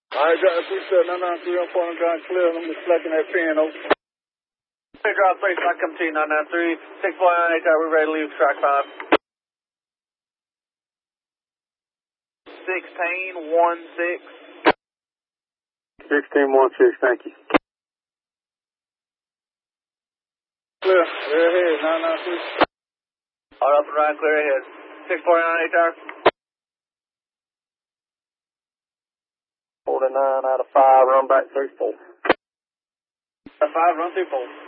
Alright, got 37993 on point ground clear. I'm just selecting that pin, over. Hey, ground 3, I come to you, 993, 6.98, we're ready to leave track 5. 1616. 1616, thank you. Clear, clear ahead, 993. All up and right, clear ahead. 6.98 tower. Holding 9 out of 5, run back 3-4. Out of 5, run 2-4.